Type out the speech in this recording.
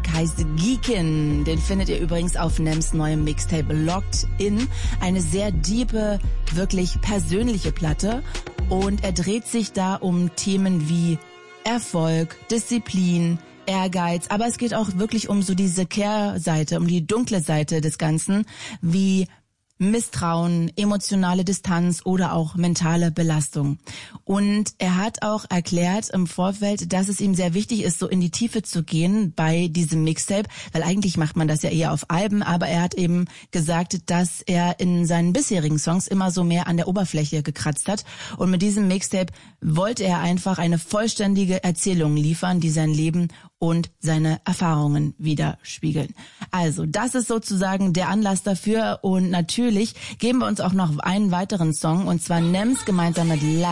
Track heißt Geekin. Den findet ihr übrigens auf Nems neuem Mixtape Locked In. Eine sehr diepe, wirklich persönliche Platte. Und er dreht sich da um Themen wie Erfolg, Disziplin, Ehrgeiz. Aber es geht auch wirklich um so diese Kehrseite, um die dunkle Seite des Ganzen, wie Misstrauen, emotionale Distanz oder auch mentale Belastung. Und er hat auch erklärt im Vorfeld, dass es ihm sehr wichtig ist, so in die Tiefe zu gehen bei diesem Mixtape, weil eigentlich macht man das ja eher auf Alben, aber er hat eben gesagt, dass er in seinen bisherigen Songs immer so mehr an der Oberfläche gekratzt hat. Und mit diesem Mixtape wollte er einfach eine vollständige Erzählung liefern, die sein Leben und seine Erfahrungen widerspiegeln. Also, das ist sozusagen der Anlass dafür und natürlich geben wir uns auch noch einen weiteren Song und zwar Nems gemeinsam mit